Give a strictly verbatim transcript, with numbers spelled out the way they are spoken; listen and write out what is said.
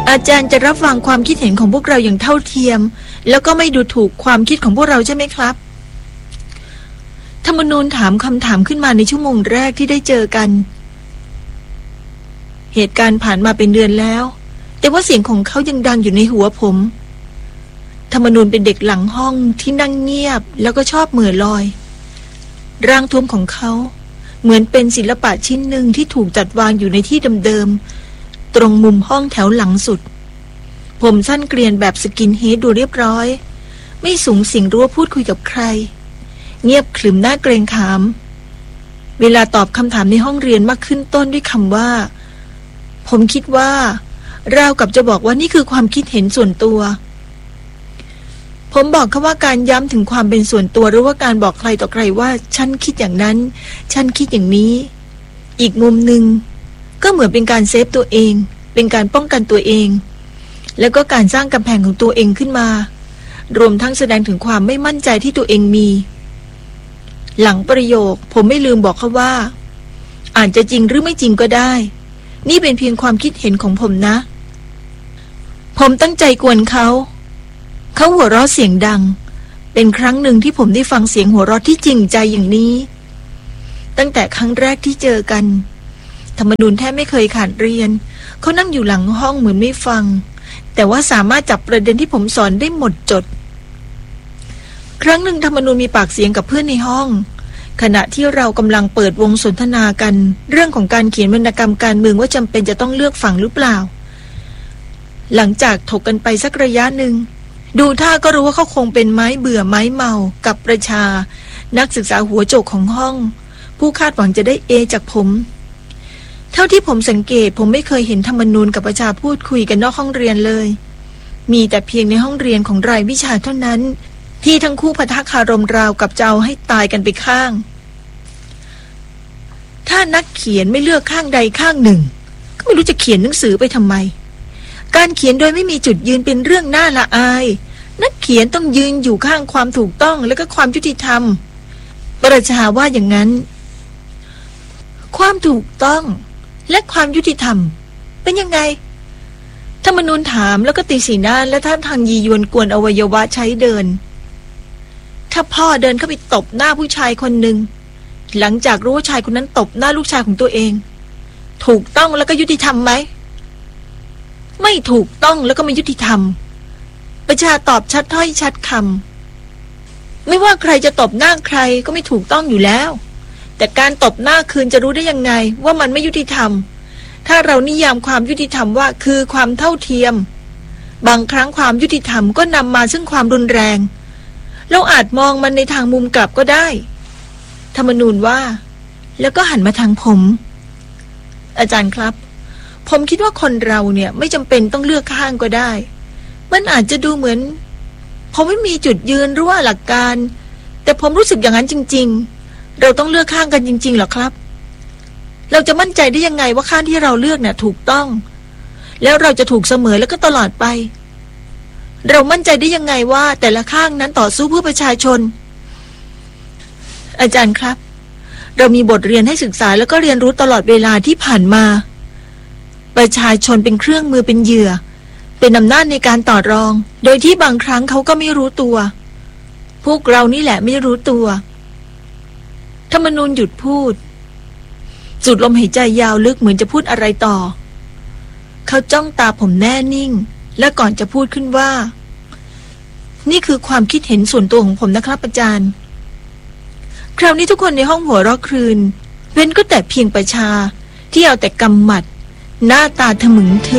อาจารย์จะรับฟังความคิดเห็นของพวกเราอย่างเท่าเทียมแล้วก็ไม่ดูถูกความคิดของพวกเราใช่ไหมครับธรรมนูญถามคำถามขึ้นมาในชั่วโมงแรกที่ได้เจอกันเหตุการณ์ผ่านมาเป็นเดือนแล้วแต่ว่าเสียงของเขายังดังอยู่ในหัวผมธรรมนูญเป็นเด็กหลังห้องที่นั่งเงียบแล้วก็ชอบเหม่อลอยร่างท้วมของเขาเหมือนเป็นศิลปะชิ้นหนึ่งที่ถูกจัดวางอยู่ในที่เดิมๆตรงมุมห้องแถวหลังสุดผมสั้นเกรียนแบบสกินเฮดดูเรียบร้อยไม่สูงสิงหรือว่าพูดคุยกับใครเงียบขรึมหน้าเกรงขามเวลาตอบคำถามในห้องเรียนมักขึ้นต้นด้วยคำว่าผมคิดว่าราวกับจะบอกว่านี่คือความคิดเห็นส่วนตัวผมบอกเขาว่าการย้ำถึงความเป็นส่วนตัวหรือว่าการบอกใครต่อใครว่าฉันคิดอย่างนั้นฉันคิดอย่างนี้อีกมุมหนึ่งก็เหมือนเป็นการเซฟตัวเองเป็นการป้องกันตัวเองแล้วก็การสร้างกำแพงของตัวเองขึ้นมารวมทั้งแสดงถึงความไม่มั่นใจที่ตัวเองมีหลังประโยคผมไม่ลืมบอกเขาว่าอาจจะจริงหรือไม่จริงก็ได้นี่เป็นเพียงความคิดเห็นของผมนะผมตั้งใจกวนเขาเขาหัวเราะเสียงดังเป็นครั้งหนึ่งที่ผมได้ฟังเสียงหัวเราะที่จริงใจอย่างนี้ตั้งแต่ครั้งแรกที่เจอกันธรรมนูญแทบไม่เคยขาดเรียนเขานั่งอยู่หลังห้องเหมือนไม่ฟังแต่ว่าสามารถจับประเด็นที่ผมสอนได้หมดจดครั้งหนึ่งธรรมนูญมีปากเสียงกับเพื่อนในห้องขณะที่เรากำลังเปิดวงสนทนากันเรื่องของการเขียนวรรณกรรมการเมืองว่าจำเป็นจะต้องเลือกฝั่งหรือเปล่าหลังจากถกกันไปสักระยะหนึ่งดูท่าก็รู้ว่าเขาคงเป็นไม้เบื่อไม้เมากับประชานักศึกษาหัวโจกของห้องผู้คาดหวังจะได้เอจากผมเท่าที่ผมสังเกตผมไม่เคยเห็นธรรมนูญกับประชาพูดคุยกันนอกห้องเรียนเลยมีแต่เพียงในห้องเรียนของรายวิชาเท่านั้นที่ทั้งคู่ปะทะคารมราวกับจะเอาให้ตายกันไปข้างถ้านักเขียนไม่เลือกข้างใดข้างหนึ่งก็ไม่รู้จะเขียนหนังสือไปทำไมการเขียนโดยไม่มีจุดยืนเป็นเรื่องน่าละอายนักเขียนต้องยืนอยู่ข้างความถูกต้องและก็ความยุติธรรมประชาว่าอย่างนั้นความถูกต้องและความยุติธรรมเป็นยังไงธรรมนูญถามแล้วก็ตีสีหน้าและท่าทางยียวนกวนอวัยวะใช้เดินถ้าพ่อเดินเข้าไปตบหน้าผู้ชายคนหนึ่งหลังจากรู้ว่าชายคนนั้นตบหน้าลูกชายของตัวเองถูกต้องแล้วก็ยุติธรรมไหมไม่ถูกต้องแล้วก็ไม่ยุติธรรมประชาตอบชัดถ้อยชัดคำไม่ว่าใครจะตบหน้าใครก็ไม่ถูกต้องอยู่แล้วแต่การตบหน้าคืนจะรู้ได้ยังไงว่ามันไม่ยุติธรรมถ้าเรานิยามความยุติธรรมว่าคือความเท่าเทียมบางครั้งความยุติธรรมก็นำมาซึ่งความรุนแรงเราอาจมองมันในทางมุมกลับก็ได้ธรรมนูญว่าแล้วก็หันมาทางผมอาจารย์ครับผมคิดว่าคนเราเนี่ยไม่จำเป็นต้องเลือกข้างก็ได้มันอาจจะดูเหมือนผมไม่มีจุดยืนหรือว่าหลักการแต่ผมรู้สึกอย่างนั้นจริงๆเราต้องเลือกข้างกันจริงๆหรอครับเราจะมั่นใจได้ยังไงว่าข้างที่เราเลือกน่ะถูกต้องแล้วเราจะถูกเสมอแล้วก็ตลอดไปเรามั่นใจได้ยังไงว่าแต่ละข้างนั้นต่อสู้เพื่อประชาชนอาจารย์ครับเรามีบทเรียนให้ศึกษาแล้วก็เรียนรู้ตลอดเวลาที่ผ่านมาประชาชนเป็นเครื่องมือเป็นเหยื่อเป็นอำนาจในการต่อรองโดยที่บางครั้งเขาก็ไม่รู้ตัวพวกเรานี่แหละไม่รู้ตัวธรรมนูญหยุดพูดสูดลมหายใจยาวลึกเหมือนจะพูดอะไรต่อเขาจ้องตาผมแน่นิ่งและก่อนจะพูดขึ้นว่านี่คือความคิดเห็นส่วนตัวของผมนะครับอาจารย์คราวนี้ทุกคนในห้องหัวเราะครืนเว้นก็แต่เพียงประชาที่เอาแต่กำหมัดหน้าตาทะมึงถึง